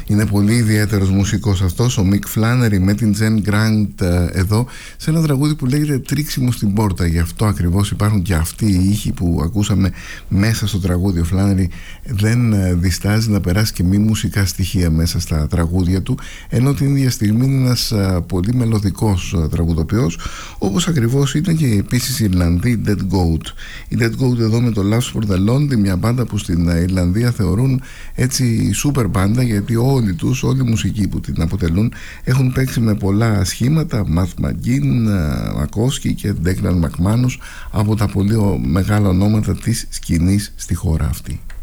Είναι πολύ ιδιαίτερος μουσικός αυτός, ο Μικ Φλάνερι, με την Τζεν Γκραντ εδώ, σε ένα τραγούδι που λέγεται «Τρίξιμο στην πόρτα». Γι' αυτό ακριβώς υπάρχουν και αυτοί οι ήχοι που ακούσαμε μέσα στο τραγούδι. Ο Φλάνερι δεν διστάζει να περάσει και μη μουσικά στοιχεία μέσα στα τραγούδια του, ενώ την ίδια στιγμή είναι ένας πολύ μελωδικός τραγουδοποιός, όπως ακριβώς ήταν και επίσης οι Ιρλανδοί Dead Goat. Οι Dead Goat εδώ με το Loves for the Lonely, μια μπάντα που στην Ιρλανδία θεωρούν έτσι σούπερ μπάντα, γιατί όλοι οι μουσικοί που την αποτελούν έχουν παίξει με πολλά σχήματα, Matt McGinn, Makowski και Declan McManus, από τα πολύ μεγάλα ονόματα της σκηνής στη χώρα αυτή.